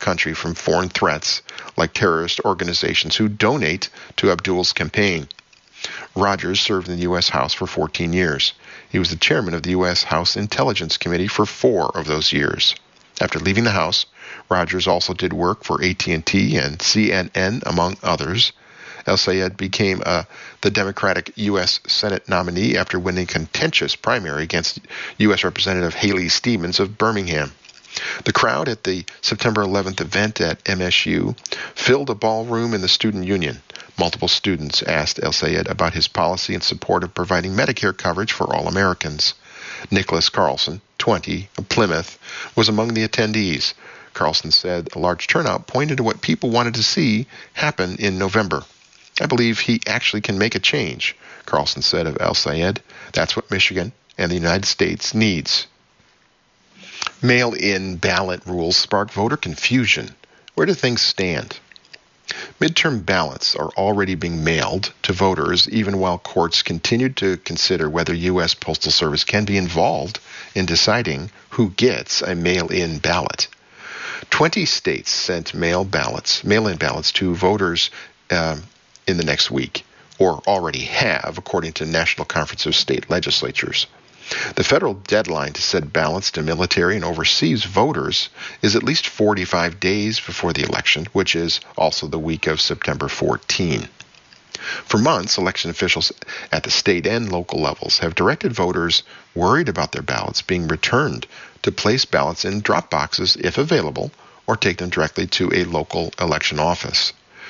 country from foreign threats like terrorist organizations who donate to Abdul's campaign. Rogers served in the U.S. House for 14 years. He was the chairman of the U.S. House Intelligence Committee for 4 of those years. After leaving the House, Rogers also did work for AT&T and CNN, among others. El-Sayed became the Democratic U.S. Senate nominee after winning a contentious primary against U.S. Representative Haley Stevens of Birmingham. The crowd at the September 11th event at MSU filled a ballroom in the student union. Multiple students asked El-Sayed about his policy in support of providing Medicare coverage for all Americans. Nicholas Carlson, 20, of Plymouth, was among the attendees. Carlson said a large turnout pointed to what people wanted to see happen in November. I believe he actually can make a change, Carlson said of El-Sayed. That's what Michigan and the United States needs. Mail-in ballot rules spark voter confusion. Where do things stand? Midterm ballots are already being mailed to voters even while courts continue to consider whether U.S. Postal Service can be involved in deciding who gets a mail-in ballot. 20 states sent mail-in ballots to voters in the next week, or already have, according to National Conference of State Legislatures. The federal deadline to send ballots to military and overseas voters is at least 45 days before the election, which is also the week of September 14. For months, election officials at the state and local levels have directed voters worried about their ballots being returned to place ballots in drop boxes if available, or take them directly to a local election office.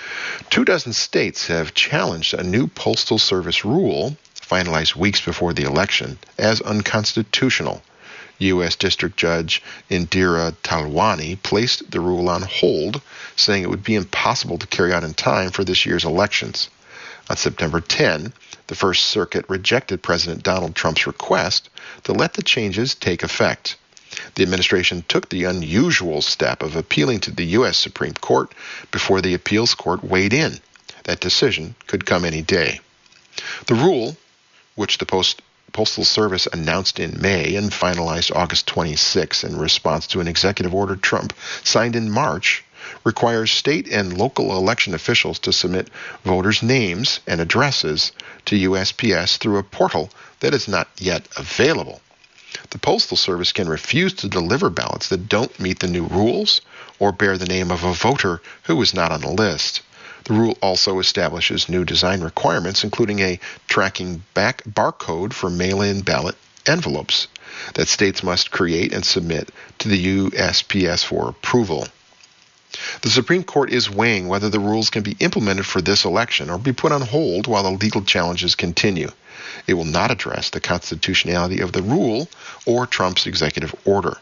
24 states have challenged a new Postal Service rule finalized weeks before the election as unconstitutional. U.S. District Judge Indira Talwani placed the rule on hold, saying it would be impossible to carry out in time for this year's elections. On September 10, the First Circuit rejected President Donald Trump's request to let the changes take effect. The administration took the unusual step of appealing to the U.S. Supreme Court before the appeals court weighed in. That decision could come any day. The rule, which the Postal Service announced in May and finalized August 26 in response to an executive order Trump signed in March, requires state and local election officials to submit voters' names and addresses to USPS through a portal that is not yet available. The Postal Service can refuse to deliver ballots that don't meet the new rules or bear the name of a voter who is not on the list. The rule also establishes new design requirements, including a tracking back barcode for mail-in ballot envelopes that states must create and submit to the USPS for approval. The Supreme Court is weighing whether the rules can be implemented for this election or be put on hold while the legal challenges continue. It will not address the constitutionality of the rule or Trump's executive order.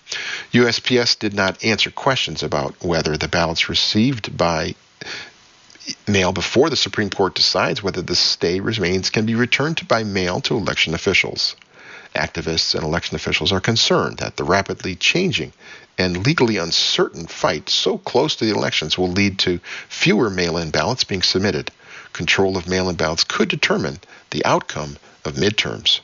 USPS did not answer questions about whether the ballots received by mail before the Supreme Court decides whether the stay remains can be returned by mail to election officials. Activists and election officials are concerned that the rapidly changing and legally uncertain fight so close to the elections will lead to fewer mail-in ballots being submitted. Control of mail-in ballots could determine the outcome of midterms.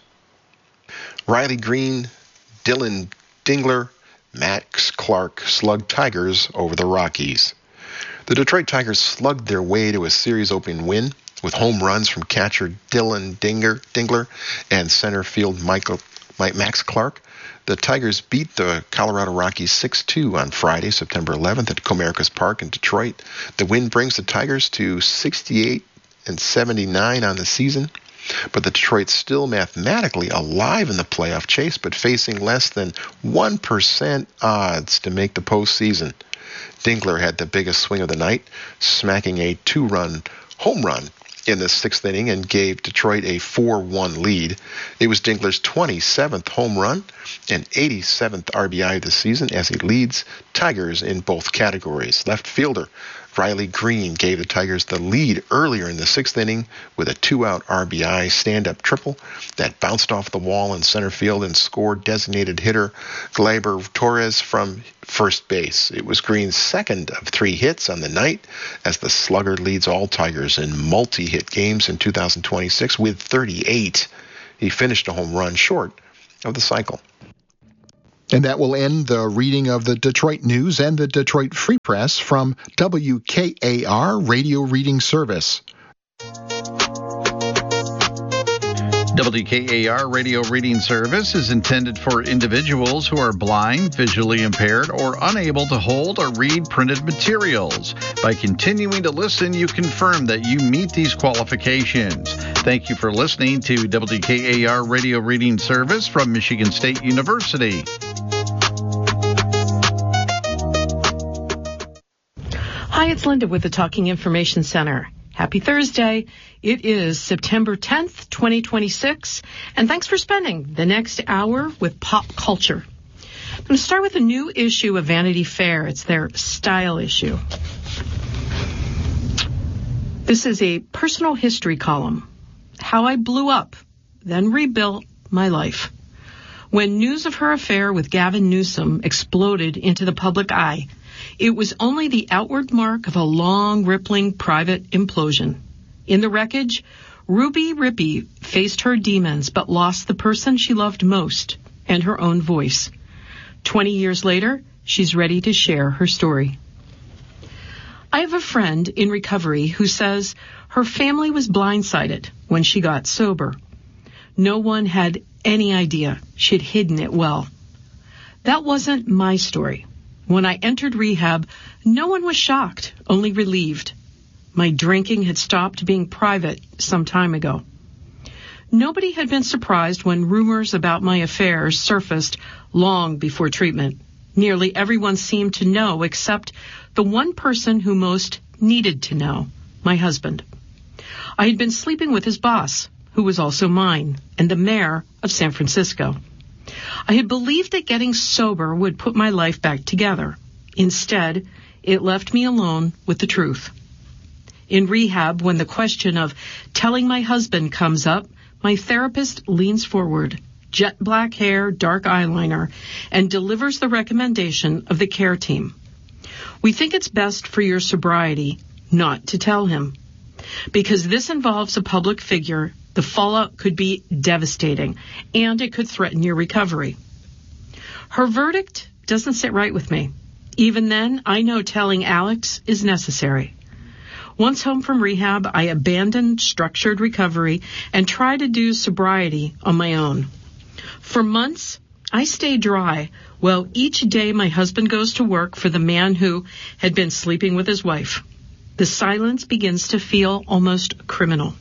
Riley Green, Dylan Dingler, Max Clark slugged Tigers over the Rockies. The Detroit Tigers slugged their way to a series-opening win with home runs from catcher Dylan Dingler and center field Max Clark. The Tigers beat the Colorado Rockies 6-2 on Friday, September 11th at Comerica's Park in Detroit. The win brings the Tigers to 68-79 on the season, but the Detroit's still mathematically alive in the playoff chase, but facing less than 1% odds to make the postseason. Dingler had the biggest swing of the night, smacking a 2-run home run in the 6th inning and gave Detroit a 4-1 lead. It was Dingler's 27th home run and 87th RBI of the season as he leads Tigers in both categories. Left fielder Riley Green gave the Tigers the lead earlier in the 6th inning with a 2-out RBI stand-up triple that bounced off the wall in center field and scored designated hitter Gleyber Torres from first base. It was Green's second of 3 hits on the night as the slugger leads all Tigers in multi-hit games in 2026 with 38. He finished a home run short of the cycle. And that will end the reading of the Detroit News and the Detroit Free Press from WKAR Radio Reading Service. WKAR Radio Reading Service is intended for individuals who are blind, visually impaired, or unable to hold or read printed materials. By continuing to listen, you confirm that you meet these qualifications. Thank you for listening to WKAR Radio Reading Service from Michigan State University. Hi, it's Linda with the Talking Information Center. Happy Thursday. It is September 10th, 2026, and thanks for spending the next hour with pop culture. I'm going to start with a new issue of Vanity Fair. It's their style issue. This is a personal history column. How I blew up, then rebuilt my life. When news of her affair with Gavin Newsom exploded into the public eye, it was only the outward mark of a long, rippling private implosion. In the wreckage, Ruby Rippey faced her demons but lost the person she loved most and her own voice. 20 years later, she's ready to share her story. I have a friend in recovery who says her family was blindsided when she got sober. No one had any idea she'd hidden it well. That wasn't my story. When I entered rehab, no one was shocked, only relieved. My drinking had stopped being private some time ago. Nobody had been surprised when rumors about my affairs surfaced long before treatment. Nearly everyone seemed to know except the one person who most needed to know, my husband. I had been sleeping with his boss, who was also mine, and the mayor of San Francisco. I had believed that getting sober would put my life back together. Instead, it left me alone with the truth. In rehab, when the question of telling my husband comes up, my therapist leans forward, jet black hair, dark eyeliner, and delivers the recommendation of the care team. We think it's best for your sobriety not to tell him. Because this involves a public figure, the fallout could be devastating, and it could threaten your recovery. Her verdict doesn't sit right with me. Even then, I know telling Alex is necessary. Once home from rehab, I abandoned structured recovery and tried to do sobriety on my own. For months, I stayed dry while each day my husband goes to work for the man who had been sleeping with his wife. The silence begins to feel almost criminal.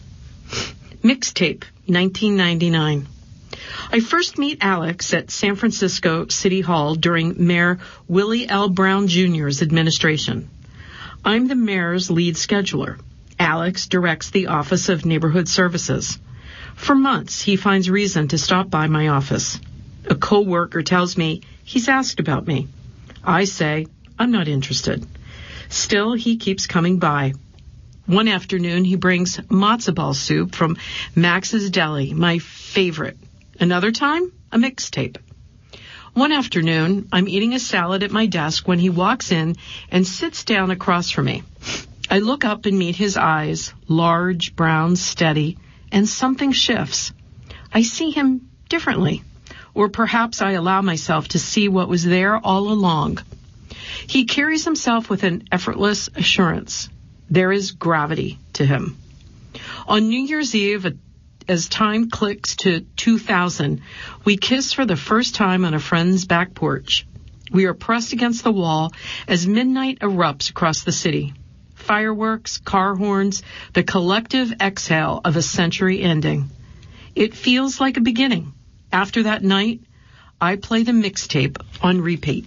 Mixtape, 1999. I first meet Alex at San Francisco City Hall during Mayor Willie L. Brown Jr.'s administration. I'm the mayor's lead scheduler. Alex directs the Office of Neighborhood Services. For months, he finds reason to stop by my office. A co-worker tells me he's asked about me. I say I'm not interested. Still, he keeps coming by. One afternoon, he brings matzo ball soup from Max's Deli, my favorite. Another time, a mixtape. One afternoon, I'm eating a salad at my desk when he walks in and sits down across from me. I look up and meet his eyes, large, brown, steady, and something shifts. I see him differently, or perhaps I allow myself to see what was there all along. He carries himself with an effortless assurance. There is gravity to him. On New Year's Eve, as time clicks to 2000, we kiss for the first time on a friend's back porch. We are pressed against the wall as midnight erupts across the city. Fireworks, car horns, the collective exhale of a century ending. It feels like a beginning. After that night, I play the mixtape on repeat.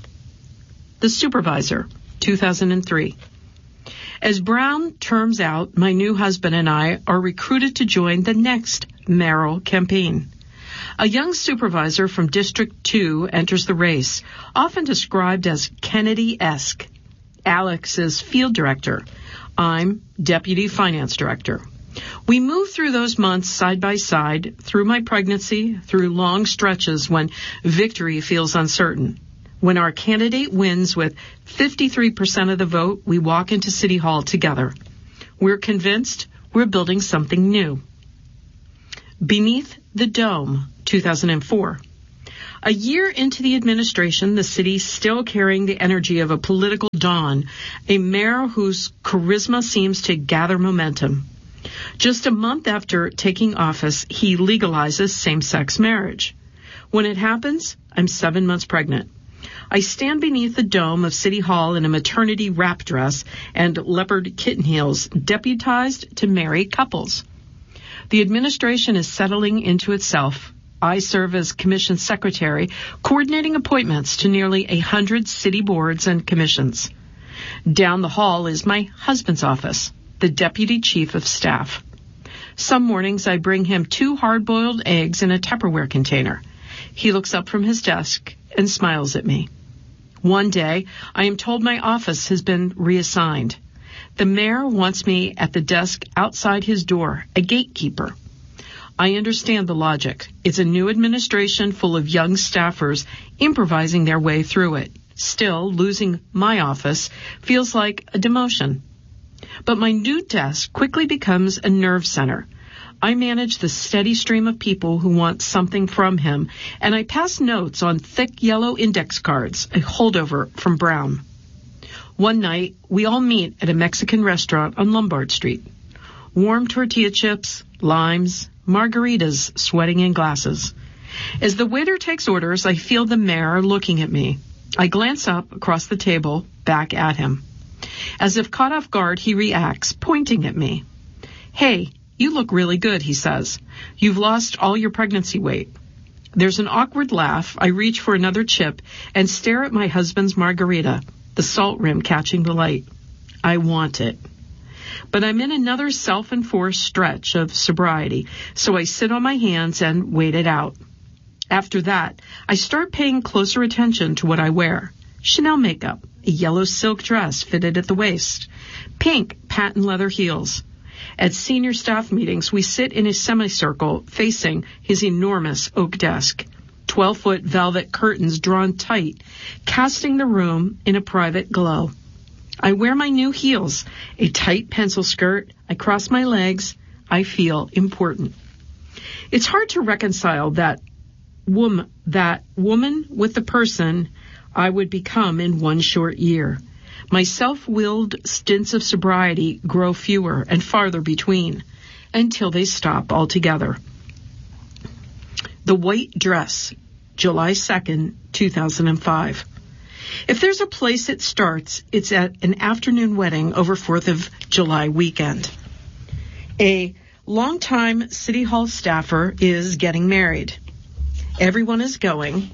The Supervisor, 2003. As Brown terms out, my new husband and I are recruited to join the next mayoral campaign. A young supervisor from District 2 enters the race, often described as Kennedy-esque. Alex is field director. I'm deputy finance director. We move through those months side by side, through my pregnancy, through long stretches when victory feels uncertain. When our candidate wins with 53% of the vote, we walk into City Hall together. We're convinced we're building something new. Beneath the Dome, 2004. A year into the administration, the city still carrying the energy of a political dawn, a mayor whose charisma seems to gather momentum. Just a month after taking office, he legalizes same-sex marriage. When it happens, I'm 7 months pregnant. I stand beneath the dome of City Hall in a maternity wrap dress and leopard kitten heels, deputized to marry couples. The administration is settling into itself. I serve as commission secretary, coordinating appointments to nearly 100 city boards and commissions. Down the hall is my husband's office, the deputy chief of staff. Some mornings I bring him 2 hard-boiled eggs in a Tupperware container. He looks up from his desk and smiles at me. One day, I am told my office has been reassigned. The mayor wants me at the desk outside his door, a gatekeeper. I understand the logic. It's a new administration full of young staffers improvising their way through it. Still, losing my office feels like a demotion. But my new desk quickly becomes a nerve center. I manage the steady stream of people who want something from him, and I pass notes on thick yellow index cards, a holdover from Brown. One night, we all meet at a Mexican restaurant on Lombard Street. Warm tortilla chips, limes, margaritas sweating in glasses. As the waiter takes orders, I feel the mayor looking at me. I glance up across the table, back at him. As if caught off guard, he reacts, pointing at me. "Hey, you look really good," he says. "You've lost all your pregnancy weight." There's an awkward laugh. I reach for another chip and stare at my husband's margarita, the salt rim catching the light. I want it. But I'm in another self-enforced stretch of sobriety, so I sit on my hands and wait it out. After that, I start paying closer attention to what I wear. Chanel makeup, a yellow silk dress fitted at the waist, pink patent leather heels. At senior staff meetings, we sit in a semicircle facing his enormous oak desk. 12-foot velvet curtains drawn tight, casting the room in a private glow. I wear my new heels, a tight pencil skirt. I cross my legs. I feel important. It's hard to reconcile that woman with the person I would become in one short year. My self-willed stints of sobriety grow fewer and farther between until they stop altogether. The White Dress, July 2nd, 2005. If there's a place it starts, it's at an afternoon wedding over 4th of July weekend. A longtime City Hall staffer is getting married. Everyone is going.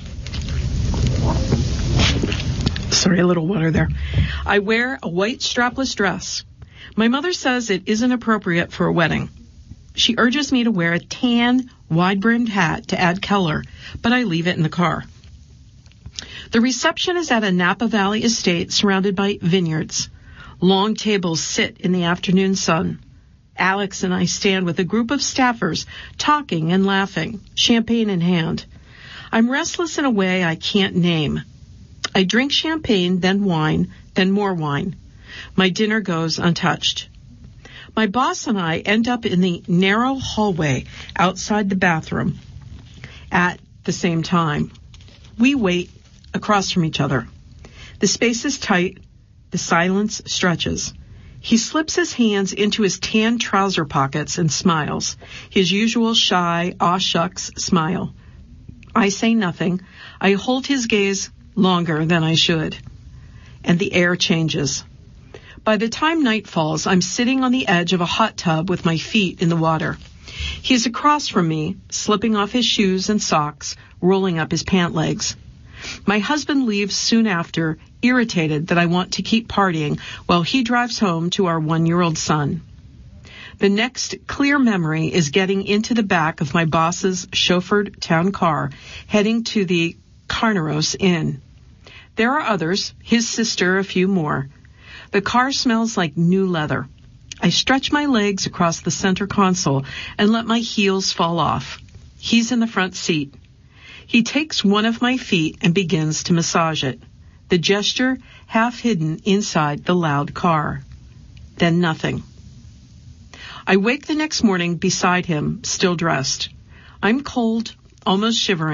Sorry, a little water there. I wear a white strapless dress. My mother says it isn't appropriate for a wedding. She urges me to wear a tan, wide-brimmed hat to add color, but I leave it in the car. The reception is at a Napa Valley estate surrounded by vineyards. Long tables sit in the afternoon sun. Alex and I stand with a group of staffers, talking and laughing, champagne in hand. I'm restless in a way I can't name. I drink champagne, then wine, then more wine. My dinner goes untouched. My boss and I end up in the narrow hallway outside the bathroom at the same time. We wait across from each other. The space is tight. The silence stretches. He slips his hands into his tan trouser pockets and smiles, his usual shy, aw shucks smile. I say nothing. I hold his gaze longer than I should. And the air changes. By the time night falls, I'm sitting on the edge of a hot tub with my feet in the water. He's across from me, slipping off his shoes and socks, rolling up his pant legs. My husband leaves soon after, irritated that I want to keep partying while he drives home to our 1-year-old son. The next clear memory is getting into the back of my boss's chauffeured town car, heading to the Carneros Inn. There are others, his sister, a few more. The car smells like new leather. I stretch my legs across the center console and let my heels fall off. He's in the front seat. He takes one of my feet and begins to massage it, the gesture half hidden inside the loud car. Then nothing. I wake the next morning beside him, still dressed. I'm cold, almost shivering.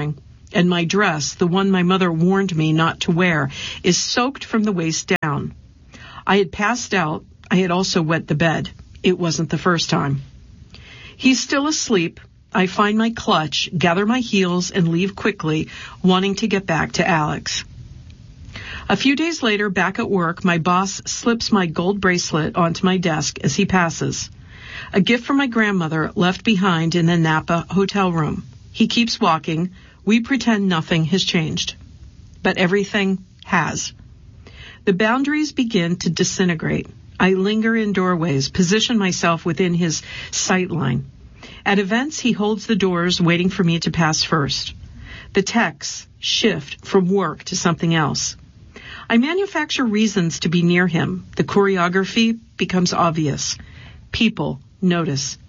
and my dress, the one my mother warned me not to wear, is soaked from the waist down. I had passed out. I had also wet the bed. It wasn't the first time. He's still asleep. I find my clutch, gather my heels, and leave quickly, wanting to get back to Alex. A few days later, back at work, my boss slips my gold bracelet onto my desk as he passes. A gift from my grandmother left behind in the Napa hotel room. He keeps walking. We pretend nothing has changed. But everything has. The boundaries begin to disintegrate. I linger in doorways, position myself within his sight line. At events, he holds the doors, waiting for me to pass first. The texts shift from work to something else. I manufacture reasons to be near him. The choreography becomes obvious. People notice.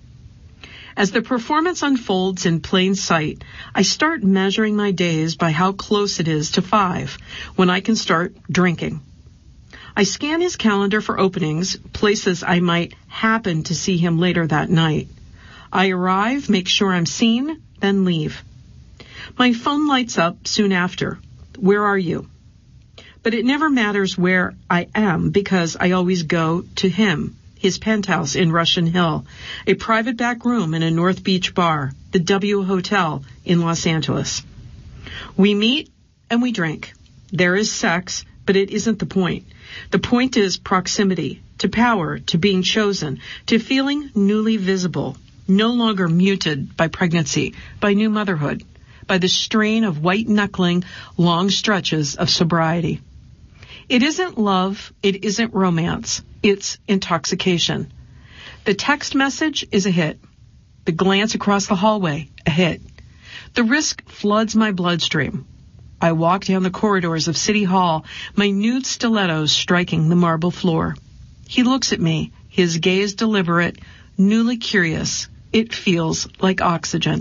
As the performance unfolds in plain sight, I start measuring my days by how close it is to 5, when I can start drinking. I scan his calendar for openings, places I might happen to see him later that night. I arrive, make sure I'm seen, then leave. My phone lights up soon after. Where are you? But it never matters where I am because I always go to him, his penthouse in Russian Hill, a private back room in a North Beach bar, the W Hotel in Los Angeles. We meet and we drink. There is sex, but it isn't the point. The point is proximity, to power, to being chosen, to feeling newly visible, no longer muted by pregnancy, by new motherhood, by the strain of white-knuckling long stretches of sobriety. It isn't love, it isn't romance, it's intoxication. The text message is a hit. The glance across the hallway, a hit. The risk floods my bloodstream. I walk down the corridors of City Hall, my nude stilettos striking the marble floor. He looks at me, his gaze deliberate, newly curious. It feels like oxygen.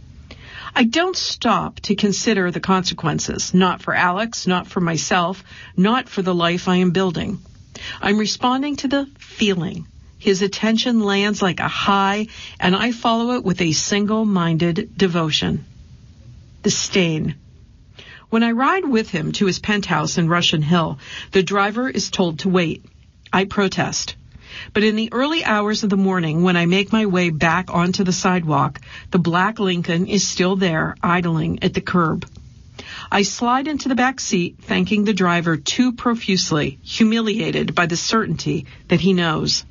I don't stop to consider the consequences, not for Alex, not for myself, not for the life I am building. I'm responding to the feeling. His attention lands like a high, and I follow it with a single-minded devotion. The stain. When I ride with him to his penthouse in Russian Hill, the driver is told to wait. I protest. But in the early hours of the morning, when I make my way back onto the sidewalk, the black Lincoln is still there, idling at the curb. I slide into the back seat, thanking the driver too profusely, humiliated by the certainty that he knows.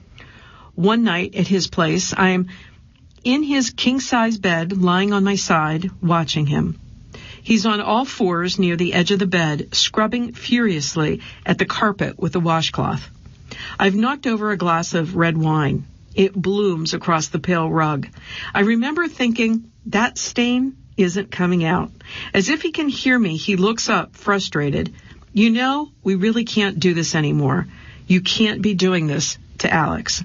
One night at his place, I am in his king-size bed, lying on my side, watching him. He's on all fours near the edge of the bed, scrubbing furiously at the carpet with a washcloth. I've knocked over a glass of red wine. It blooms across the pale rug. I remember thinking, that stain isn't coming out. As if he can hear me, he looks up, frustrated. You know, we really can't do this anymore. You can't be doing this to Alex.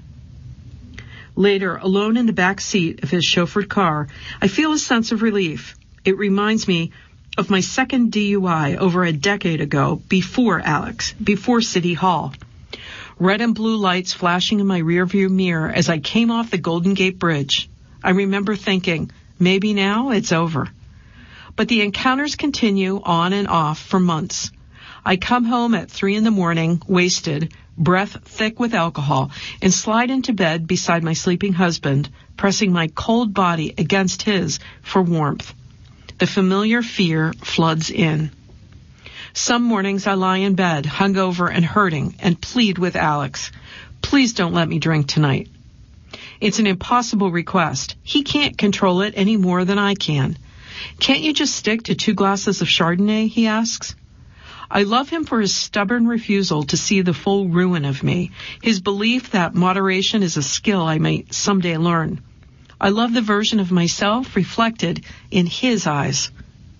Later, alone in the back seat of his chauffeured car, I feel a sense of relief. It reminds me of my second DUI over a decade ago, before Alex, before City Hall. Red and blue lights flashing in my rearview mirror as I came off the Golden Gate Bridge. I remember thinking, maybe now it's over. But the encounters continue on and off for months. I come home at 3 a.m, wasted, breath thick with alcohol, and slide into bed beside my sleeping husband, pressing my cold body against his for warmth. The familiar fear floods in. Some mornings I lie in bed, hungover and hurting, and plead with Alex, please don't let me drink tonight. It's an impossible request. He can't control it any more than I can. Can't you just stick to 2 glasses of Chardonnay, he asks. I love him for his stubborn refusal to see the full ruin of me, his belief that moderation is a skill I may someday learn. I love the version of myself reflected in his eyes.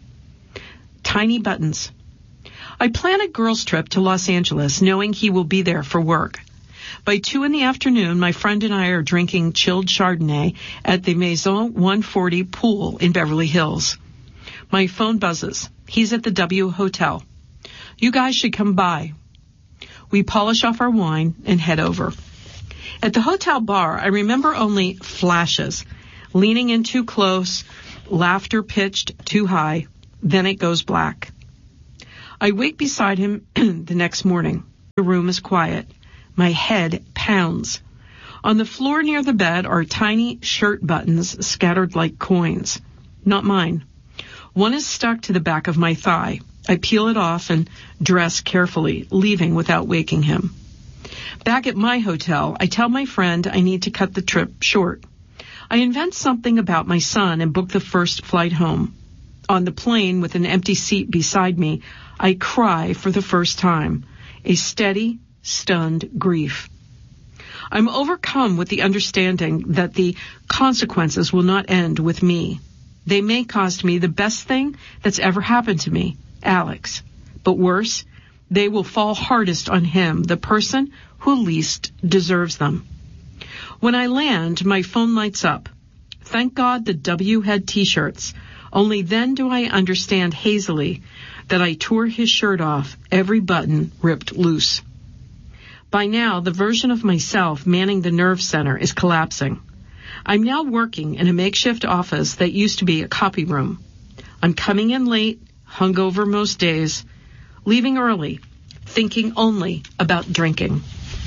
Tiny buttons. I plan a girls' trip to Los Angeles, knowing he will be there for work. By 2 p.m, my friend and I are drinking chilled Chardonnay at the Maison 140 pool in Beverly Hills. My phone buzzes. He's at the W Hotel. You guys should come by. We polish off our wine and head over. At the hotel bar, I remember only flashes. Leaning in too close, laughter pitched too high, then it goes black. I wake beside him the next morning. The room is quiet. My head pounds. On the floor near the bed are tiny shirt buttons scattered like coins. Not mine. One is stuck to the back of my thigh. I peel it off and dress carefully, leaving without waking him. Back at my hotel, I tell my friend I need to cut the trip short. I invent something about my son and book the first flight home. On the plane with an empty seat beside me, I cry for the first time, a steady, stunned grief. I'm overcome with the understanding that the consequences will not end with me. They may cost me the best thing that's ever happened to me, Alex. But worse, they will fall hardest on him, the person who least deserves them. When I land, my phone lights up. Thank God the W had T-shirts. Only then do I understand hazily that I tore his shirt off, every button ripped loose. By now, the version of myself manning the nerve center is collapsing. I'm now working in a makeshift office that used to be a copy room. I'm coming in late, hungover most days, leaving early, thinking only about drinking.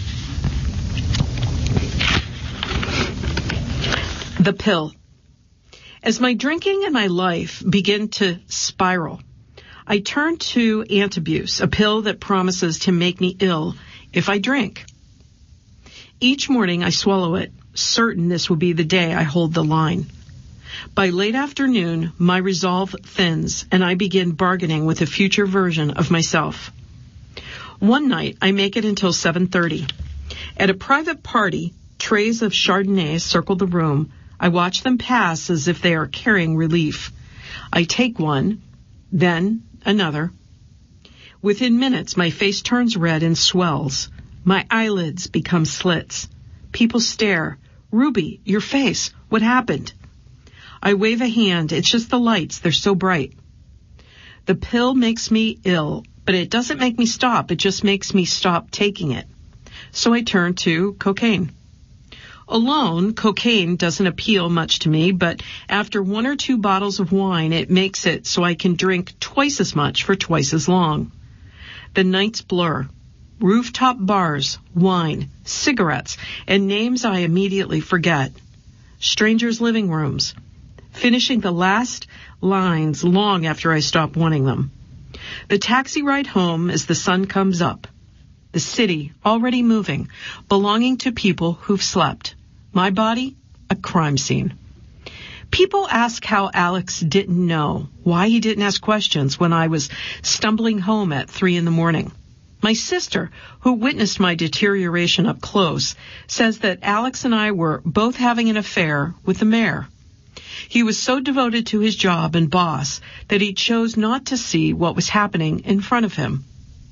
The pill. As my drinking and my life begin to spiral, I turn to Antabuse, a pill that promises to make me ill if I drink. Each morning I swallow it, certain this will be the day I hold the line. By late afternoon, my resolve thins, and I begin bargaining with a future version of myself. One night, I make it until 7:30. At a private party, trays of Chardonnay circle the room. I watch them pass as if they are carrying relief. I take one, then another. Within minutes, my face turns red and swells. My eyelids become slits. People stare. Ruby, your face. What happened? I wave a hand. It's just the lights. They're so bright. The pill makes me ill, but it doesn't make me stop. It just makes me stop taking it. So I turn to cocaine. Alone, cocaine doesn't appeal much to me, but after 1 or 2 bottles of wine, it makes it so I can drink twice as much for twice as long. The nights blur. Rooftop bars, wine, cigarettes, and names I immediately forget. Strangers' living rooms. Finishing the last lines long after I stop wanting them. The taxi ride home as the sun comes up. The city already moving, belonging to people who've slept. My body, a crime scene. People ask how Alex didn't know, why he didn't ask questions when I was stumbling home at 3 a.m. My sister, who witnessed my deterioration up close, says that Alex and I were both having an affair with the mayor. He was so devoted to his job and boss that he chose not to see what was happening in front of him.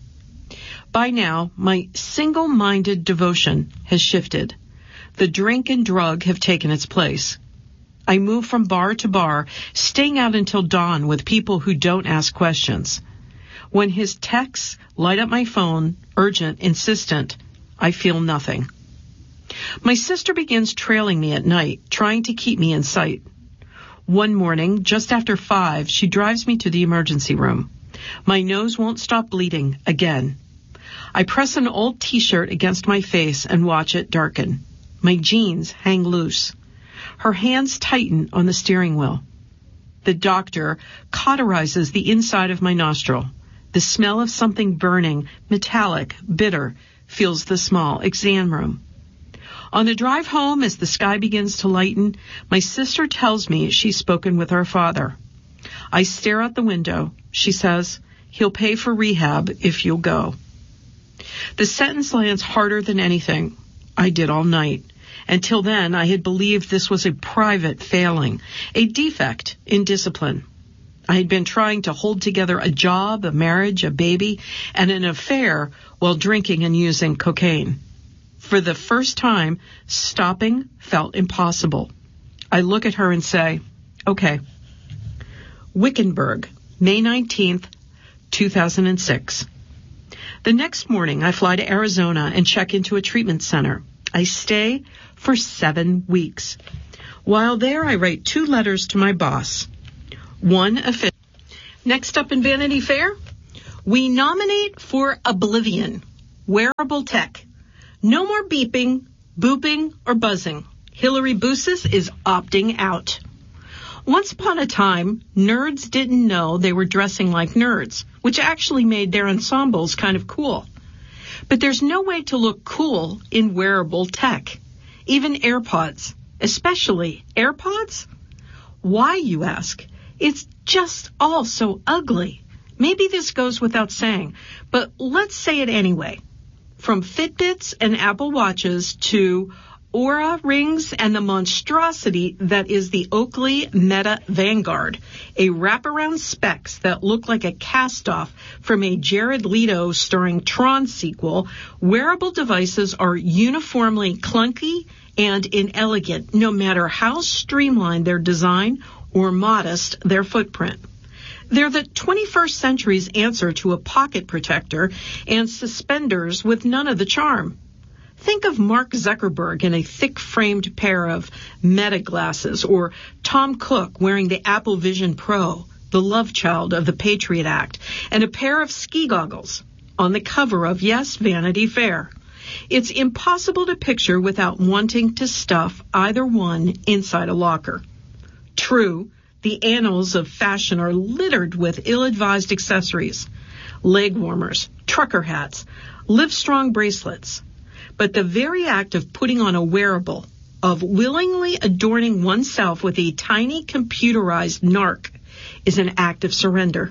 By now, my single-minded devotion has shifted. The drink and drug have taken its place. I move from bar to bar, staying out until dawn with people who don't ask questions. When his texts light up my phone, urgent, insistent, I feel nothing. My sister begins trailing me at night, trying to keep me in sight. One morning, just after 5, she drives me to the emergency room. My nose won't stop bleeding again. I press an old T-shirt against my face and watch it darken. My jeans hang loose. Her hands tighten on the steering wheel. The doctor cauterizes the inside of my nostril. The smell of something burning, metallic, bitter, fills the small exam room. On the drive home, as the sky begins to lighten, my sister tells me she's spoken with our father. I stare out the window. She says, "He'll pay for rehab if you'll go." The sentence lands harder than anything I did all night. Until then, I had believed this was a private failing, a defect in discipline. I had been trying to hold together a job, a marriage, a baby, and an affair while drinking and using cocaine. For the first time, stopping felt impossible. I look at her and say, "Okay." Wickenburg, May 19th, 2006. The next morning, I fly to Arizona and check into a treatment center. I stay for 7 weeks. While there, I write 2 letters to my boss. One official. Next up in Vanity Fair, we nominate for Oblivion, wearable tech. No more beeping, booping, or buzzing. Hillary Boosis is opting out. Once upon a time, nerds didn't know they were dressing like nerds, which actually made their ensembles kind of cool. But there's no way to look cool in wearable tech. Even AirPods, especially AirPods? Why, you ask? It's just all so ugly. Maybe this goes without saying, but let's say it anyway. From Fitbits and Apple Watches to Oura rings and the monstrosity that is the Oakley Meta Vanguard, a wraparound specs that look like a cast-off from a Jared Leto starring Tron sequel, wearable devices are uniformly clunky and inelegant, no matter how streamlined their design or modest their footprint. They're the 21st century's answer to a pocket protector and suspenders with none of the charm. Think of Mark Zuckerberg in a thick-framed pair of Meta glasses, or Tom Cook wearing the Apple Vision Pro, the love child of the Patriot Act, and a pair of ski goggles on the cover of, yes, Vanity Fair. It's impossible to picture without wanting to stuff either one inside a locker. True, the annals of fashion are littered with ill-advised accessories, leg warmers, trucker hats, Livestrong bracelets. But the very act of putting on a wearable, of willingly adorning oneself with a tiny computerized narc, is an act of surrender.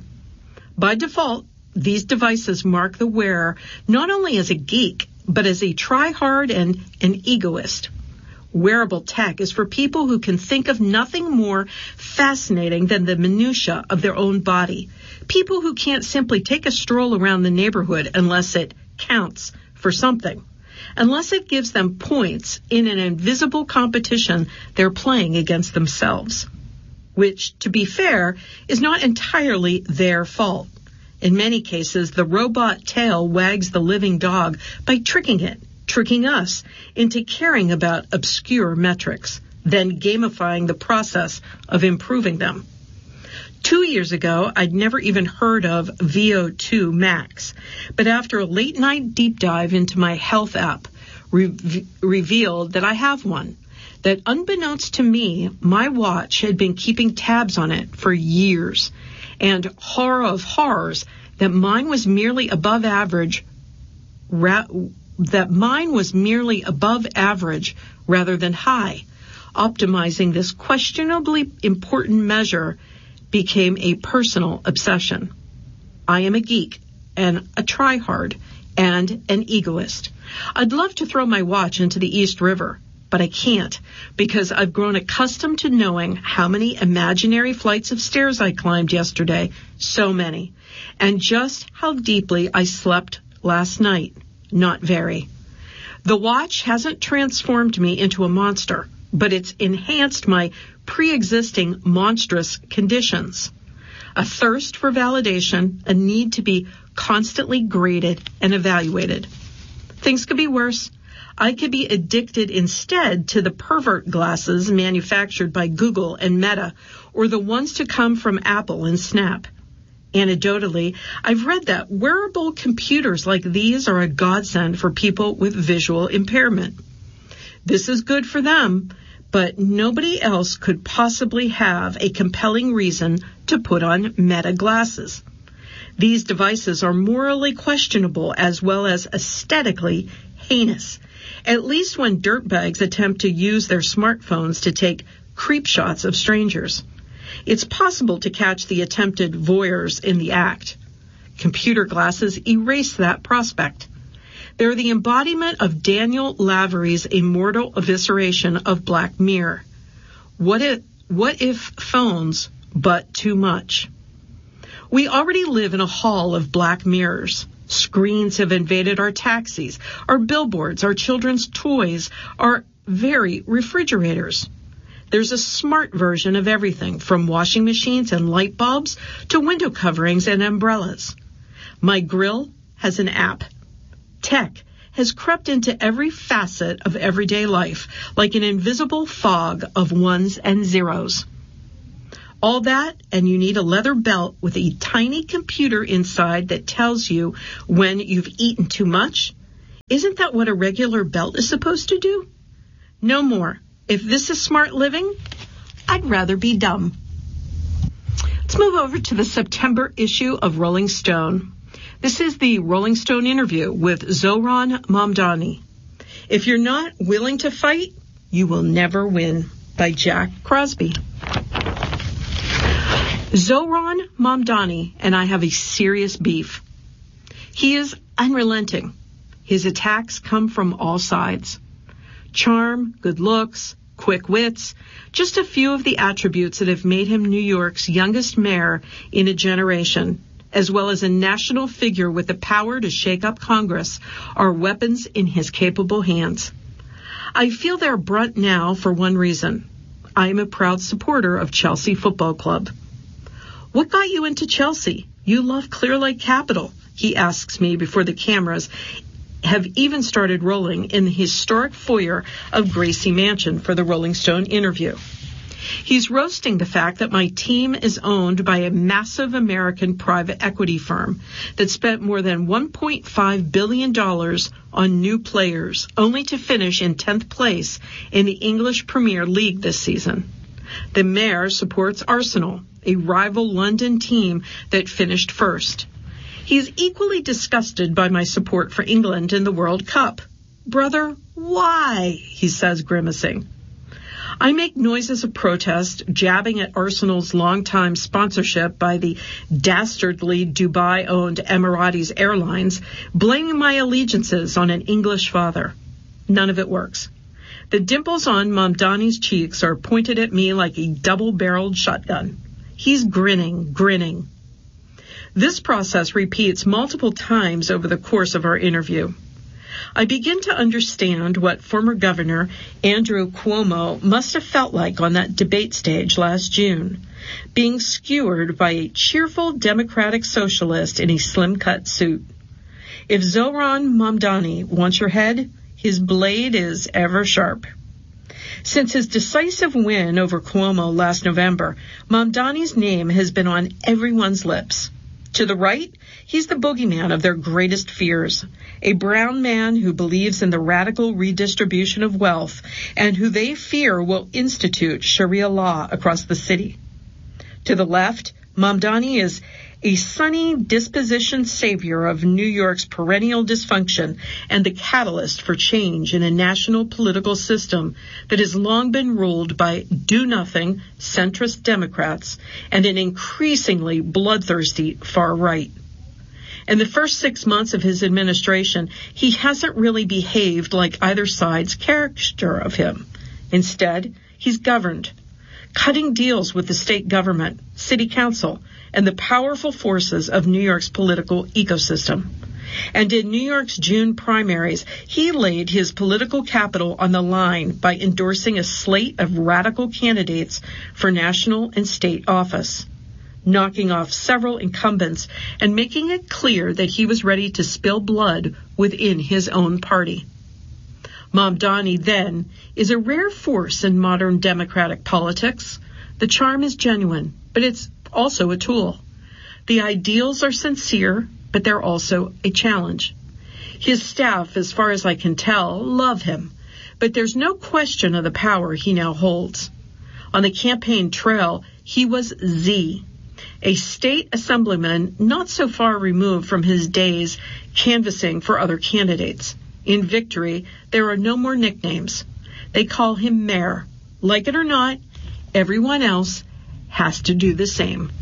By default, these devices mark the wearer not only as a geek, but as a try-hard and an egoist. Wearable tech is for people who can think of nothing more fascinating than the minutia of their own body. People who can't simply take a stroll around the neighborhood unless it counts for something. Unless it gives them points in an invisible competition they're playing against themselves. Which, to be fair, is not entirely their fault. In many cases, the robot tail wags the living dog by tricking us into caring about obscure metrics, then gamifying the process of improving them. 2 years ago, I'd never even heard of VO2 Max, but after a late-night deep dive into my health app, revealed that I have one, that unbeknownst to me, my watch had been keeping tabs on it for years, and horror of horrors, that mine was merely above average rather than high. Optimizing this questionably important measure became a personal obsession. I am a geek and a try-hard and an egoist. I'd love to throw my watch into the East River, but I can't because I've grown accustomed to knowing how many imaginary flights of stairs I climbed yesterday, so many, and just how deeply I slept last night, not very. The watch hasn't transformed me into a monster, but it's enhanced my pre-existing monstrous conditions. A thirst for validation, a need to be constantly graded and evaluated. Things could be worse. I could be addicted instead to the pervert glasses manufactured by Google and Meta, or the ones to come from Apple and Snap. Anecdotally, I've read that wearable computers like these are a godsend for people with visual impairment. This is good for them, but nobody else could possibly have a compelling reason to put on Meta glasses. These devices are morally questionable as well as aesthetically heinous, at least when dirtbags attempt to use their smartphones to take creep shots of strangers. It's possible to catch the attempted voyeurs in the act. Computer glasses erase that prospect. They're the embodiment of Daniel Lavery's immortal evisceration of Black Mirror. What if phones, but too much? We already live in a hall of black mirrors. Screens have invaded our taxis, our billboards, our children's toys, our very refrigerators. There's a smart version of everything, from washing machines and light bulbs to window coverings and umbrellas. My grill has an app. Tech has crept into every facet of everyday life, like an invisible fog of ones and zeros. All that, and you need a leather belt with a tiny computer inside that tells you when you've eaten too much? Isn't that what a regular belt is supposed to do? No more. If this is smart living, I'd rather be dumb. Let's move over to the September issue of Rolling Stone. This is the Rolling Stone interview with Zohran Mamdani. If you're not willing to fight, you will never win, by Jack Crosby. Zohran Mamdani and I have a serious beef. He is unrelenting. His attacks come from all sides. Charm, good looks, quick wits, just a few of the attributes that have made him New York's youngest mayor in a generation, as well as a national figure with the power to shake up Congress, are weapons in his capable hands. I feel their brunt now for one reason. I am a proud supporter of Chelsea Football Club. What got you into Chelsea? You love Clear Lake Capital, he asks me before the cameras have even started rolling in the historic foyer of Gracie Mansion for the Rolling Stone interview. He's roasting the fact that my team is owned by a massive American private equity firm that spent more than $1.5 billion on new players, only to finish in 10th place in the English Premier League this season. The mayor supports Arsenal, a rival London team that finished first. He's equally disgusted by my support for England in the World Cup. Brother, why? He says, grimacing. I make noises of protest, jabbing at Arsenal's longtime sponsorship by the dastardly Dubai-owned Emirates Airlines, blaming my allegiances on an English father. None of it works. The dimples on Mamdani's cheeks are pointed at me like a double-barreled shotgun. He's grinning. This process repeats multiple times over the course of our interview. I begin to understand what former Governor Andrew Cuomo must have felt like on that debate stage last June, being skewered by a cheerful Democratic socialist in a slim-cut suit. If Zohran Mamdani wants your head, his blade is ever sharp. Since his decisive win over Cuomo last November, Mamdani's name has been on everyone's lips. To the right, he's the boogeyman of their greatest fears, a brown man who believes in the radical redistribution of wealth and who they fear will institute Sharia law across the city. To the left, Mamdani is a sunny dispositioned savior of New York's perennial dysfunction and the catalyst for change in a national political system that has long been ruled by do-nothing centrist Democrats and an increasingly bloodthirsty far right. In the first 6 months of his administration, he hasn't really behaved like either side's caricature of him. Instead, he's governed, cutting deals with the state government, city council, and the powerful forces of New York's political ecosystem. And in New York's June primaries, he laid his political capital on the line by endorsing a slate of radical candidates for national and state office, knocking off several incumbents and making it clear that he was ready to spill blood within his own party. Mamdani, then, is a rare force in modern democratic politics. The charm is genuine, but it's also a tool. The ideals are sincere, but they're also a challenge. His staff, as far as I can tell, love him, but there's no question of the power he now holds. On the campaign trail, he was Z, a state assemblyman not so far removed from his days canvassing for other candidates. In victory, there are no more nicknames. They call him Mayor. Like it or not, everyone else has to do the same.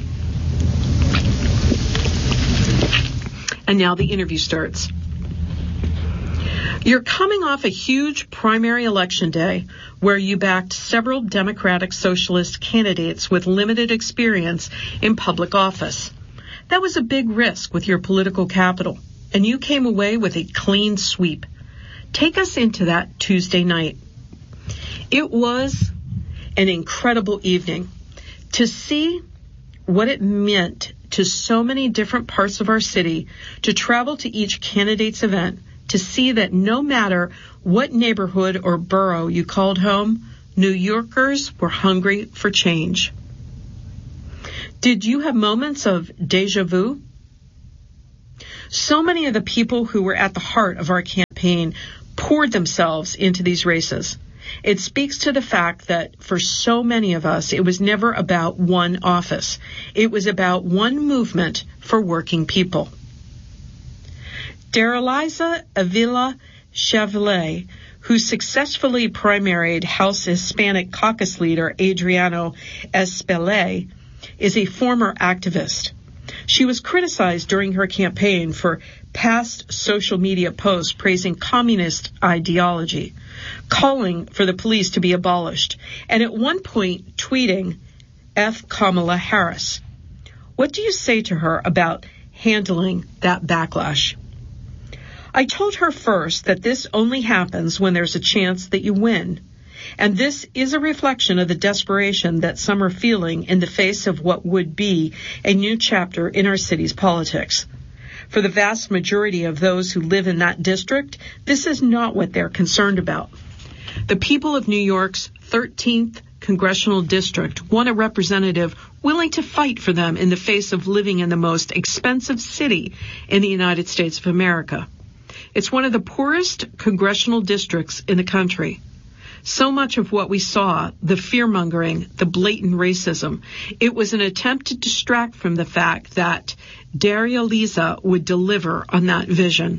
And now the interview starts. You're coming off a huge primary election day where you backed several Democratic Socialist candidates with limited experience in public office. That was a big risk with your political capital, and you came away with a clean sweep. Take us into that Tuesday night. It was an incredible evening. To see what it meant to so many different parts of our city to travel to each candidate's event, to see that no matter what neighborhood or borough you called home, New Yorkers were hungry for change. Did you have moments of deja vu? So many of the people who were at the heart of our campaign poured themselves into these races. It speaks to the fact that for so many of us, it was never about one office. It was about one movement for working people. Daraliza Avila Chevalier, who successfully primaried House Hispanic Caucus leader Adriano Espelay, is a former activist. She was criticized during her campaign for past social media posts praising communist ideology, calling for the police to be abolished, and at one point tweeting, F. Kamala Harris. What do you say to her about handling that backlash? I told her first that this only happens when there's a chance that you win. And this is a reflection of the desperation that some are feeling in the face of what would be a new chapter in our city's politics. For the vast majority of those who live in that district, this is not what they're concerned about. The people of New York's 13th congressional district want a representative willing to fight for them in the face of living in the most expensive city in the United States of America. It's one of the poorest congressional districts in the country. So much of what we saw, the fear-mongering, the blatant racism, it was an attempt to distract from the fact that Daraliza would deliver on that vision.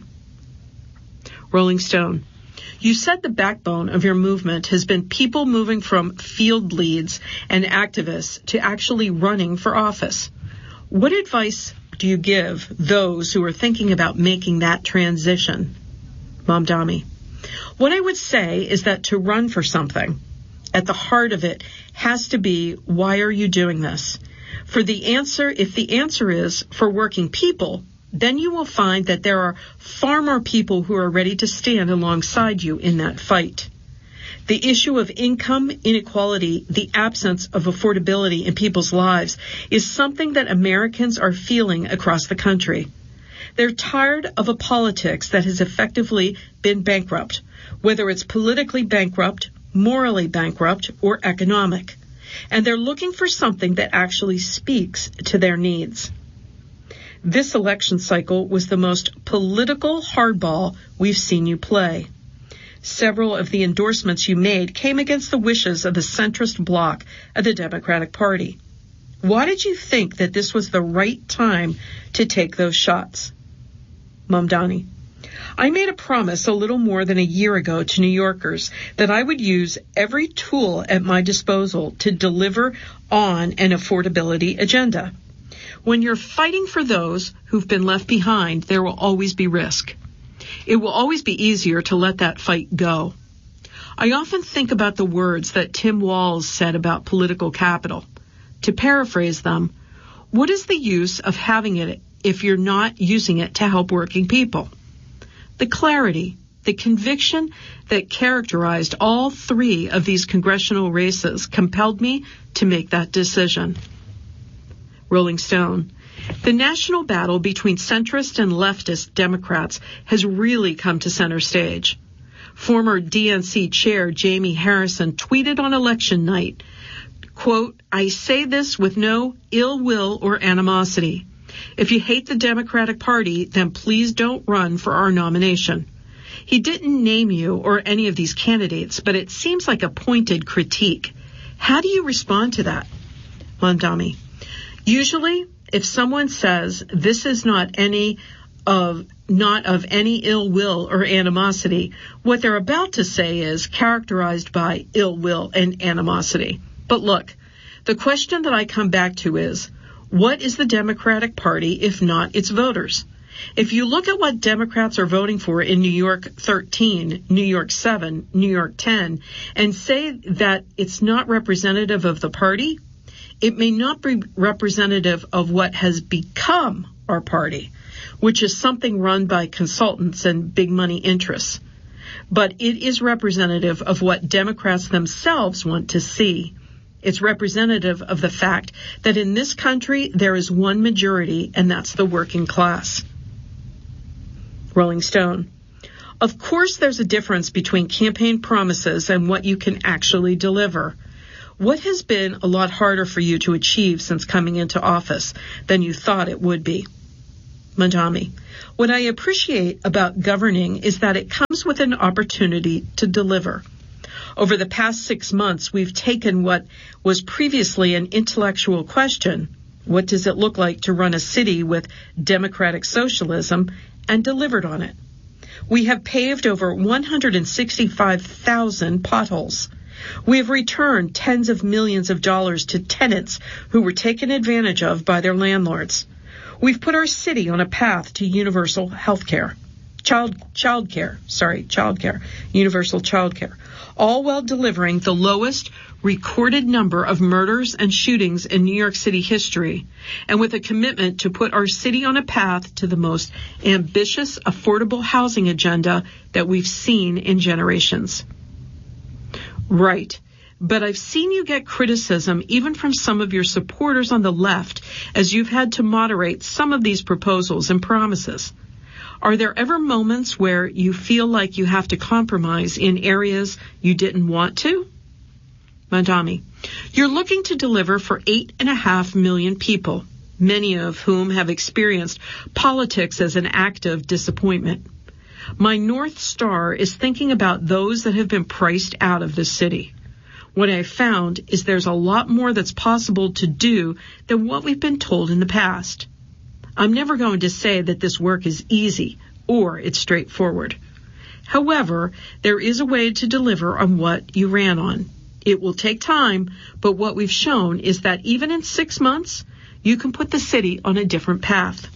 Rolling Stone. You said the backbone of your movement has been people moving from field leads and activists to actually running for office. What advice do you give those who are thinking about making that transition? Mamdani. What I would say is that to run for something, at the heart of it has to be, why are you doing this? If the answer is for working people, then you will find that there are far more people who are ready to stand alongside you in that fight. The issue of income inequality, the absence of affordability in people's lives, is something that Americans are feeling across the country. They're tired of a politics that has effectively been bankrupt, whether it's politically bankrupt, morally bankrupt, or economic. And they're looking for something that actually speaks to their needs. This election cycle was the most political hardball we've seen you play. Several of the endorsements you made came against the wishes of the centrist bloc of the Democratic Party. Why did you think that this was the right time to take those shots? Mamdani. I made a promise a little more than a year ago to New Yorkers that I would use every tool at my disposal to deliver on an affordability agenda. When you're fighting for those who've been left behind, there will always be risk. It will always be easier to let that fight go. I often think about the words that Tim Walz said about political capital. To paraphrase them, what is the use of having it if you're not using it to help working people? The clarity, the conviction that characterized all three of these congressional races compelled me to make that decision. Rolling Stone. The national battle between centrist and leftist Democrats has really come to center stage. Former DNC chair Jamie Harrison tweeted on election night, quote, I say this with no ill will or animosity. If you hate the Democratic Party, then please don't run for our nomination. He didn't name you or any of these candidates, but it seems like a pointed critique. How do you respond to that? Mamdani. Usually, if someone says this is not of any ill will or animosity, what they're about to say is characterized by ill will and animosity. But look, the question that I come back to is, what is the Democratic Party if not its voters? If you look at what Democrats are voting for in New York 13, New York 7, New York 10, and say that it's not representative of the party, it may not be representative of what has become our party, which is something run by consultants and big money interests. But it is representative of what Democrats themselves want to see. It's representative of the fact that in this country there is one majority, and that's the working class. Rolling Stone. Of course there's a difference between campaign promises and what you can actually deliver. What has been a lot harder for you to achieve since coming into office than you thought it would be? Madami, what I appreciate about governing is that it comes with an opportunity to deliver. Over the past 6 months, we've taken what was previously an intellectual question, what does it look like to run a city with democratic socialism, and delivered on it. We have paved over 165,000 potholes. We have returned tens of millions of dollars to tenants who were taken advantage of by their landlords. We've put our city on a path to universal health care. Universal child care, all while delivering the lowest recorded number of murders and shootings in New York City history, and with a commitment to put our city on a path to the most ambitious affordable housing agenda that we've seen in generations. Right. But I've seen you get criticism even from some of your supporters on the left as you've had to moderate some of these proposals and promises. Are there ever moments where you feel like you have to compromise in areas you didn't want to? Madami, you're looking to deliver for 8.5 million people, many of whom have experienced politics as an act of disappointment. My North Star is thinking about those that have been priced out of this city. What I've found is there's a lot more that's possible to do than what we've been told in the past. I'm never going to say that this work is easy or it's straightforward. However, there is a way to deliver on what you ran on. It will take time, but what we've shown is that even in 6 months, you can put the city on a different path.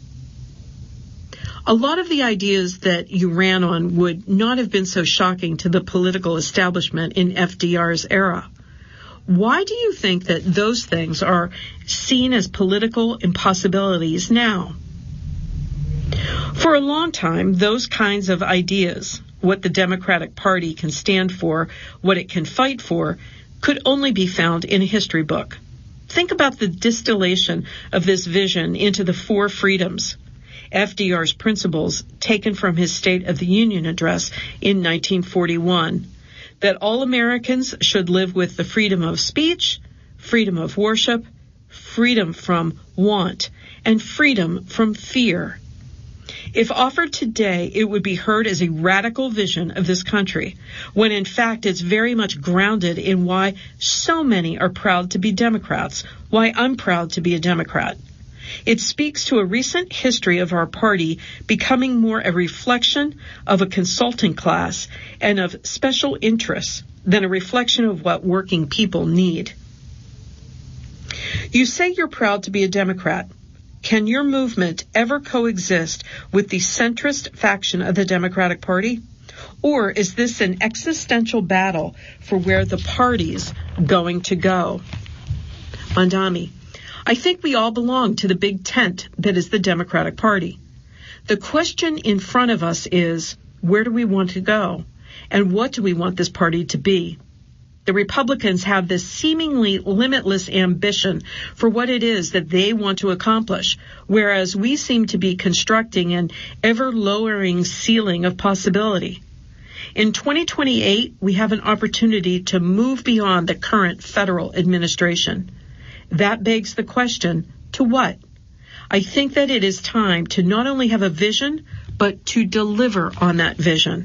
A lot of the ideas that you ran on would not have been so shocking to the political establishment in FDR's era. Why do you think that those things are seen as political impossibilities now? For a long time, those kinds of ideas, what the Democratic Party can stand for, what it can fight for, could only be found in a history book. Think about the distillation of this vision into the 4 freedoms, FDR's principles taken from his State of the Union address in 1941, that all Americans should live with the freedom of speech, freedom of worship, freedom from want, and freedom from fear. If offered today, it would be heard as a radical vision of this country, when in fact it's very much grounded in why so many are proud to be Democrats, why I'm proud to be a Democrat. It speaks to a recent history of our party becoming more a reflection of a consulting class and of special interests than a reflection of what working people need. You say you're proud to be a Democrat. Can your movement ever coexist with the centrist faction of the Democratic Party? Or is this an existential battle for where the party's going to go? Madami, I think we all belong to the big tent that is the Democratic Party. The question in front of us is, where do we want to go? And what do we want this party to be? The Republicans have this seemingly limitless ambition for what it is that they want to accomplish, whereas we seem to be constructing an ever-lowering ceiling of possibility. In 2028, we have an opportunity to move beyond the current federal administration. That begs the question, to what? I think that it is time to not only have a vision, but to deliver on that vision.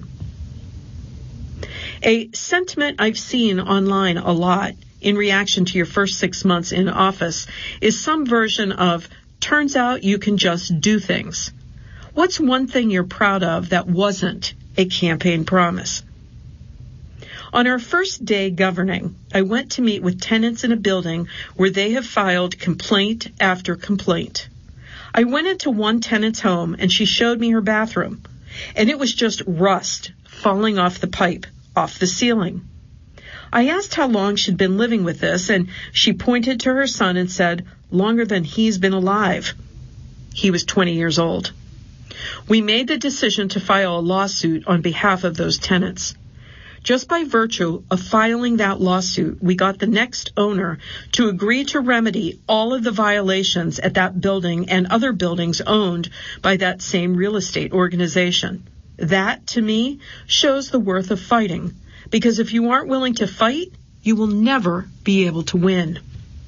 A sentiment I've seen online a lot in reaction to your first 6 months in office is some version of, turns out you can just do things. What's one thing you're proud of that wasn't a campaign promise? On our first day governing, I went to meet with tenants in a building where they have filed complaint after complaint. I went into one tenant's home and she showed me her bathroom, and it was just rust falling off the pipe, off the ceiling. I asked how long she'd been living with this, and she pointed to her son and said, longer than he's been alive. He was 20 years old. We made the decision to file a lawsuit on behalf of those tenants. Just by virtue of filing that lawsuit, we got the next owner to agree to remedy all of the violations at that building and other buildings owned by that same real estate organization. That, to me, shows the worth of fighting, because if you aren't willing to fight, you will never be able to win.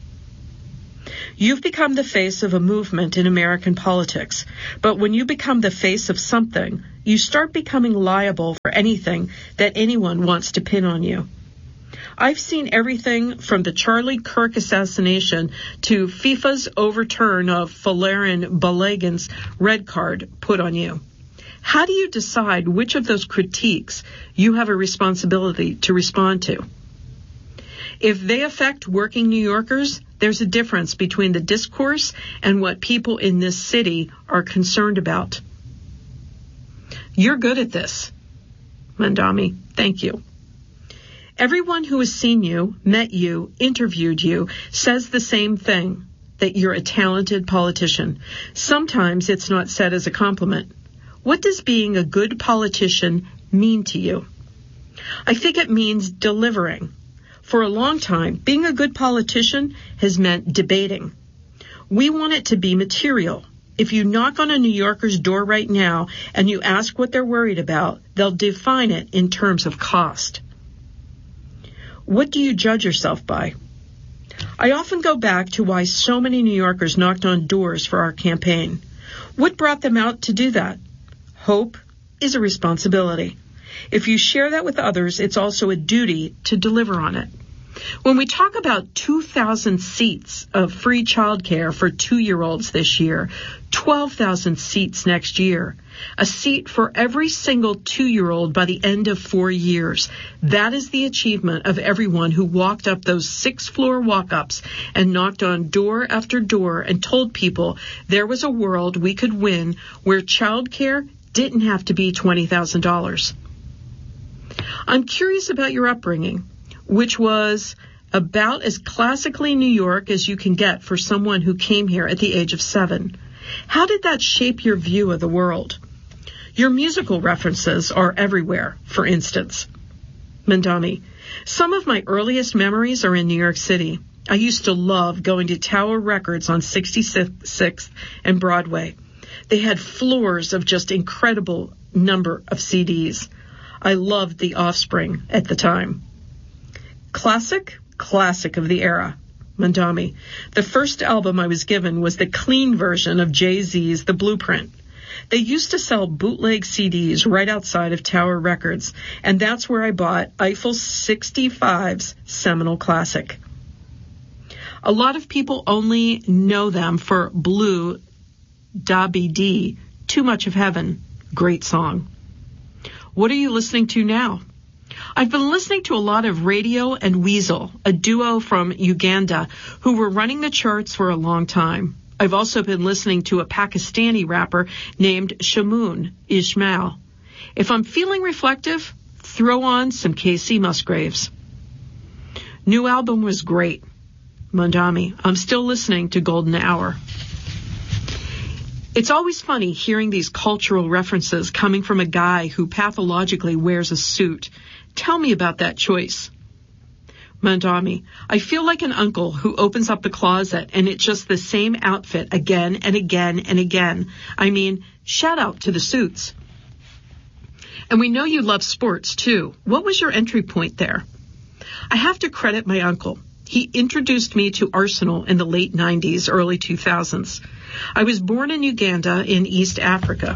You've become the face of a movement in American politics, but when you become the face of something, you start becoming liable for anything that anyone wants to pin on you. I've seen everything from the Charlie Kirk assassination to FIFA's overturn of Folarin Balogun's red card put on you. How do you decide which of those critiques you have a responsibility to respond to? If they affect working New Yorkers, there's a difference between the discourse and what people in this city are concerned about. You're good at this. Mandami, thank you. Everyone who has seen you, met you, interviewed you, says the same thing, that you're a talented politician. Sometimes it's not said as a compliment. What does being a good politician mean to you? I think it means delivering. For a long time, being a good politician has meant debating. We want it to be material. If you knock on a New Yorker's door right now and you ask what they're worried about, they'll define it in terms of cost. What do you judge yourself by? I often go back to why so many New Yorkers knocked on doors for our campaign. What brought them out to do that? Hope is a responsibility. If you share that with others, it's also a duty to deliver on it. When we talk about 2,000 seats of free childcare for 2-year-olds this year, 12,000 seats next year, a seat for every single 2-year-old by the end of 4 years, that is the achievement of everyone who walked up those 6-floor walk-ups and knocked on door after door and told people there was a world we could win where childcare didn't have to be $20,000. I'm curious about your upbringing, which was about as classically New York as you can get for someone who came here at the age of 7. How did that shape your view of the world? Your musical references are everywhere, for instance. Mandami, some of my earliest memories are in New York City. I used to love going to Tower Records on 66th and Broadway. They had floors of just incredible number of CDs. I loved The Offspring at the time. Classic of the era. Mandami, the first album I was given was the clean version of Jay-Z's The Blueprint. They used to sell bootleg CDs right outside of Tower Records, and that's where I bought Eiffel 65's seminal classic. A lot of people only know them for Blue Dabby D, Too Much of Heaven. Great song. What are you listening to now? I've been listening to a lot of Radio and Weasel, a duo from Uganda who were running the charts for a long time. I've also been listening to a Pakistani rapper named Shamoon Ismail. If I'm feeling reflective, throw on some KC Musgraves. New album was great. Mandami, I'm still listening to Golden Hour. It's always funny hearing these cultural references coming from a guy who pathologically wears a suit. Tell me about that choice. Mandami, I feel like an uncle who opens up the closet and it's just the same outfit again and again and again. I mean, shout out to the suits. And we know you love sports too. What was your entry point there? I have to credit my uncle. He introduced me to Arsenal in the late 90s, early 2000s. I was born in Uganda in East Africa.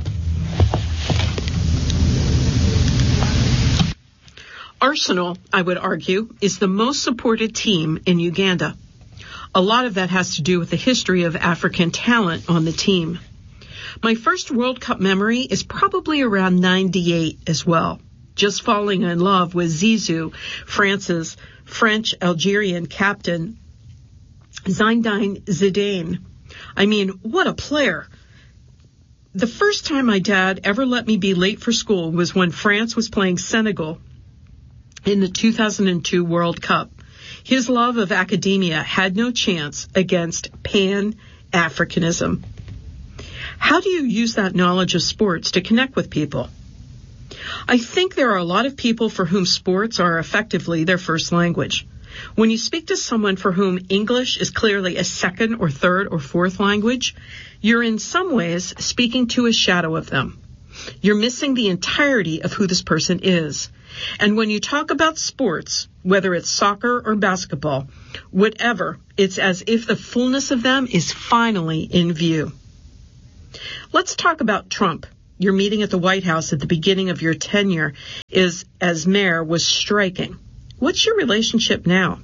Arsenal, I would argue, is the most supported team in Uganda. A lot of that has to do with the history of African talent on the team. My first World Cup memory is probably around 98 as well, just falling in love with Zizou, France's French-Algerian captain, Zinedine Zidane. I mean, what a player. The first time my dad ever let me be late for school was when France was playing Senegal in the 2002 World Cup. His love of academia had no chance against Pan-Africanism. How do you use that knowledge of sports to connect with people? I think there are a lot of people for whom sports are effectively their first language. When you speak to someone for whom English is clearly a second or third or fourth language, you're in some ways speaking to a shadow of them. You're missing the entirety of who this person is. And when you talk about sports, whether it's soccer or basketball, whatever, it's as if the fullness of them is finally in view. Let's talk about Trump. Your meeting at the White House at the beginning of your tenure as mayor was striking. What's your relationship now?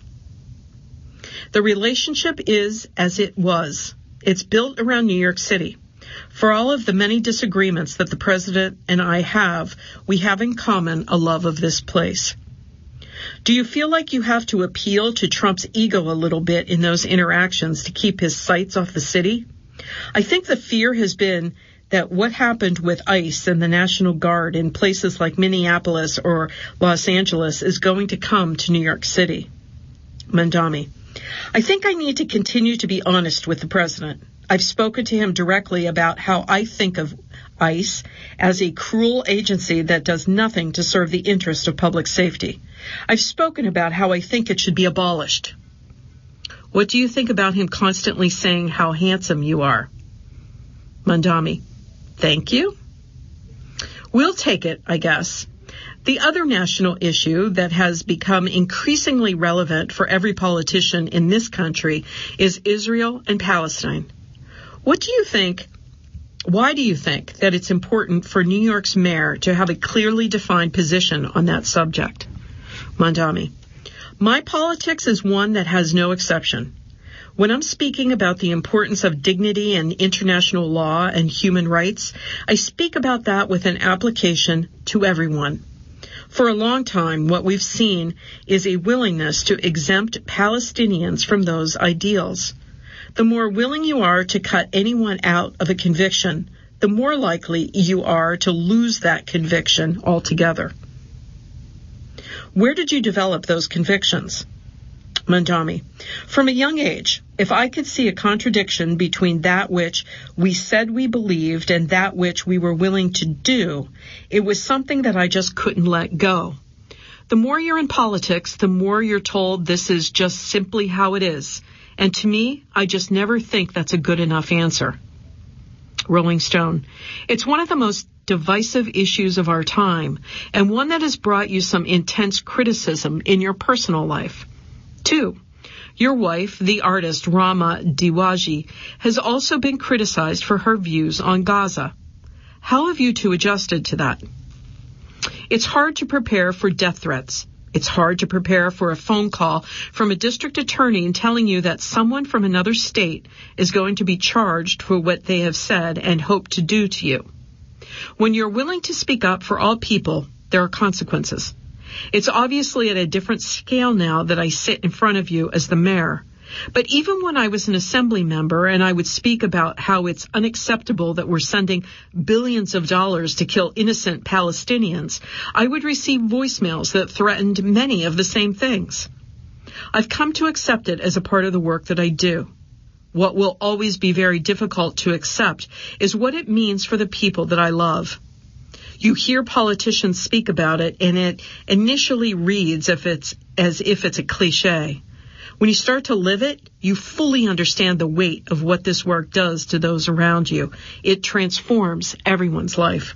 The relationship is as it was. It's built around New York City. For all of the many disagreements that the president and I have, we have in common a love of this place. Do you feel like you have to appeal to Trump's ego a little bit in those interactions to keep his sights off the city? I think the fear has been that what happened with ICE and the National Guard in places like Minneapolis or Los Angeles is going to come to New York City. Mamdani: I think I need to continue to be honest with the president. I've spoken to him directly about how I think of ICE as a cruel agency that does nothing to serve the interest of public safety. I've spoken about how I think it should be abolished. What do you think about him constantly saying how handsome you are? Mamdani: Thank you. We'll take it, I guess. The other national issue that has become increasingly relevant for every politician in this country is Israel and Palestine. Why do you think that it's important for New York's mayor to have a clearly defined position on that subject? Mamdani: My politics is one that has no exception. When I'm speaking about the importance of dignity and international law and human rights, I speak about that with an application to everyone. For a long time, what we've seen is a willingness to exempt Palestinians from those ideals. The more willing you are to cut anyone out of a conviction, the more likely you are to lose that conviction altogether. Where did you develop those convictions? Mamdani: From a young age, if I could see a contradiction between that which we said we believed and that which we were willing to do, it was something that I just couldn't let go. The more you're in politics, the more you're told this is just simply how it is. And to me, I just never think that's a good enough answer. Rolling Stone: It's one of the most divisive issues of our time, and one that has brought you some intense criticism in your personal life. 2. Your wife, the artist Rama Diwaji, has also been criticized for her views on Gaza. How have you two adjusted to that? It's hard to prepare for death threats. It's hard to prepare for a phone call from a district attorney telling you that someone from another state is going to be charged for what they have said and hope to do to you. When you're willing to speak up for all people, there are consequences. It's obviously at a different scale now that I sit in front of you as the mayor. But even when I was an assembly member and I would speak about how it's unacceptable that we're sending billions of dollars to kill innocent Palestinians, I would receive voicemails that threatened many of the same things. I've come to accept it as a part of the work that I do. What will always be very difficult to accept is what it means for the people that I love. You hear politicians speak about it, and it initially reads as if it's a cliche. When you start to live it, you fully understand the weight of what this work does to those around you. It transforms everyone's life.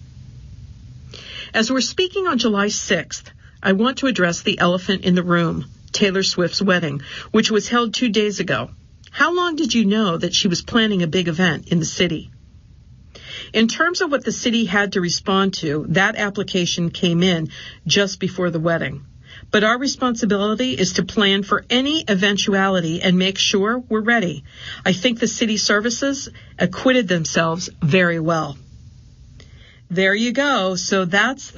As we're speaking on July 6th, I want to address the elephant in the room, Taylor Swift's wedding, which was held 2 days ago. How long did you know that she was planning a big event in the city? In terms of what the city had to respond to, that application came in just before the wedding. But our responsibility is to plan for any eventuality and make sure we're ready. I think the city services acquitted themselves very well. There you go. So that's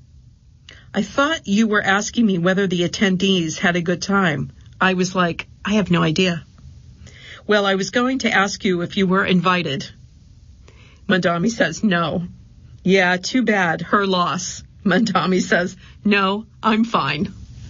I thought you were asking me whether the attendees had a good time. I was like, I have no idea. Well, I was going to ask you if you were invited. Mamdani says, no. Yeah, too bad. Her loss. Mamdani says, no, I'm fine.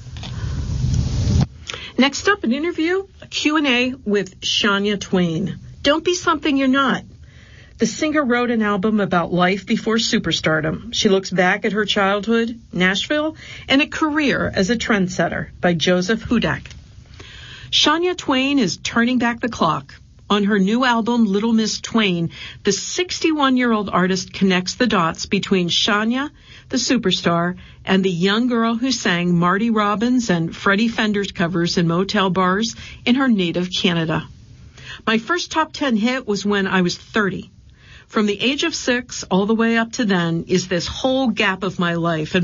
Next up, an interview, a Q&A with Shania Twain. Don't be something you're not. The singer wrote an album about life before superstardom. She looks back at her childhood, Nashville, and a career as a trendsetter by Joseph Hudak. Shania Twain is turning back the clock. On her new album, Little Miss Twain, the 61-year-old artist connects the dots between Shania, the superstar, and the young girl who sang Marty Robbins and Freddie Fender's covers in motel bars in her native Canada. My first top 10 hit was when I was 30. From the age of 6 all the way up to then is this whole gap of my life, and